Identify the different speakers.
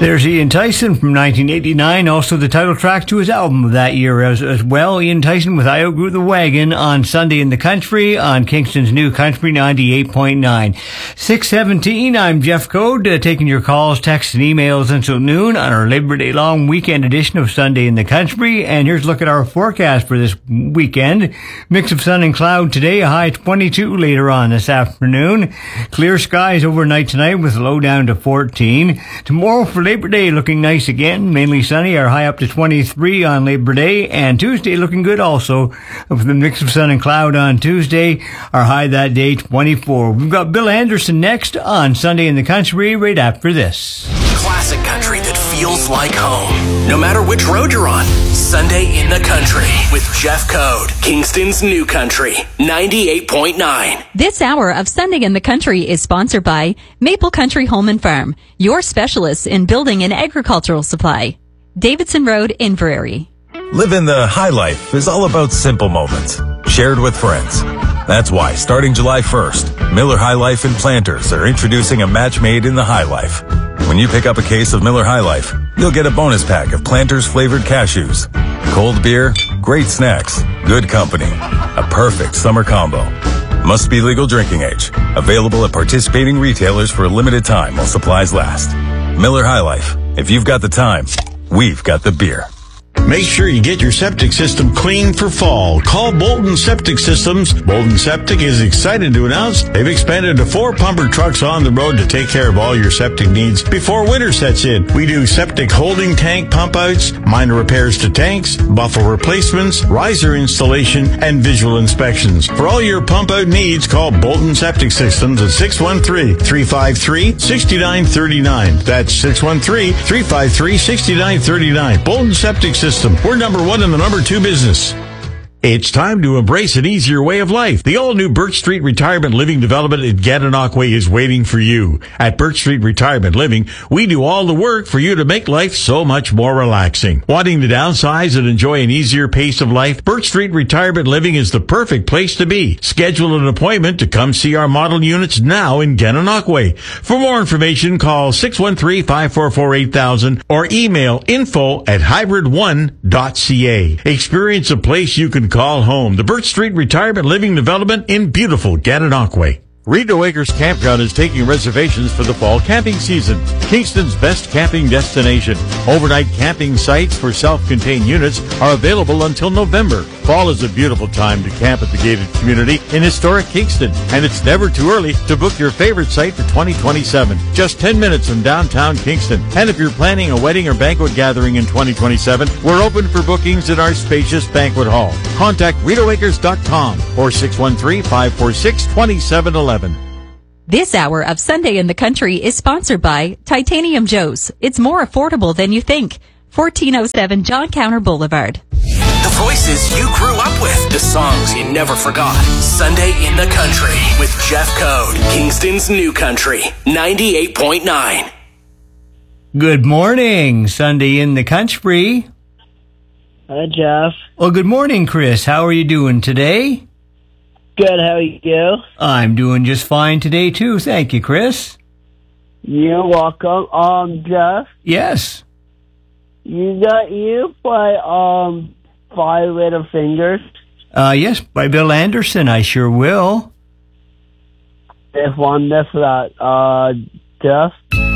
Speaker 1: There's Ian Tyson from 1989, also the title track to his album of that year as well. Ian Tyson with I Outgrew the Wagon on Sunday in the Country on Kingston's New Country 98.9. 6:17, I'm Jeff Code, taking your calls, texts, and emails until noon on our Labor Day long weekend edition of Sunday in the Country. And here's a look at our forecast for this weekend. Mix of sun and cloud today, a high 22 later on this afternoon. Clear skies overnight tonight with a low down to 14. Tomorrow for Labor Day looking nice again, mainly sunny, our high up to 23 on Labor Day, and Tuesday looking good also, with a mix of sun and cloud on Tuesday, our high that day 24. We've got Bill Anderson next on Sunday in the Country right after this.
Speaker 2: Classic country that feels like home, no matter which road you're on. Sunday in the Country with Jeff Code, Kingston's New Country 98.9.
Speaker 3: This hour of Sunday in the Country is sponsored by Maple Country Home and Farm, your specialists in building and agricultural supply. Davidson Road, Inverary.
Speaker 4: Living the high life is all about simple moments, shared with friends. That's why, starting July 1st, Miller High Life and Planters are introducing a match made in the High Life. When you pick up a case of Miller High Life, you'll get a bonus pack of Planters flavored cashews. Cold beer, great snacks, good company. A perfect summer combo. Must be legal drinking age. Available at participating retailers for a limited time while supplies last. Miller High Life. If you've got the time, we've got the beer.
Speaker 5: Make sure you get your septic system clean for fall. Call Bolton Septic Systems. Bolton Septic is excited to announce they've expanded to 4 pumper trucks on the road to take care of all your septic needs before winter sets in. We do septic holding tank pump outs, minor repairs to tanks, buffle replacements, riser installation, and visual inspections. For all your pump out needs, call Bolton Septic Systems at 613-353-6939. That's 613-353-6939. Bolton Septic System. We're number 1 and the number 2 business. It's time to embrace an easier way of life. The all-new Birch Street Retirement Living Development in Gananoque is waiting for you. At Birch Street Retirement Living, we do all the work for you to make life so much more relaxing. Wanting to downsize and enjoy an easier pace of life? Birch Street Retirement Living is the perfect place to be. Schedule an appointment to come see our model units now in Gananoque. For more information, call 613-544-8000 or email info@hybrid1.ca. Experience a place you can call home. The Birch Street Retirement Living Development in beautiful Gananoque.
Speaker 6: Rideau Acres Campground is taking reservations for the fall camping season. Kingston's best camping destination. Overnight camping sites for self-contained units are available until November. Fall is a beautiful time to camp at the gated community in historic Kingston, and it's never too early to book your favorite site for 2027. Just 10 minutes from downtown Kingston. And if you're planning a wedding or banquet gathering in 2027, we're open for bookings in our spacious banquet hall. Contact RideauAcres.com or 613-546-2711.
Speaker 3: This hour of Sunday in the Country is sponsored by Titanium Joe's. It's more affordable than you think. 1407 John Counter Boulevard.
Speaker 2: The voices you grew up with, the songs you never forgot. Sunday in the Country with Jeff Code, Kingston's New Country 98.9.
Speaker 1: Good morning, Sunday in the Country.
Speaker 7: Hi, Jeff.
Speaker 1: Well, good morning, Chris. How are you doing today?
Speaker 7: Good, how are you?
Speaker 1: I'm doing just fine today, too. Thank you, Chris.
Speaker 7: You're welcome. Jeff?
Speaker 1: Yes.
Speaker 7: You play, Five Little Fingers?
Speaker 1: Yes, by Bill Anderson, I sure will.
Speaker 7: If one for that, Jeff?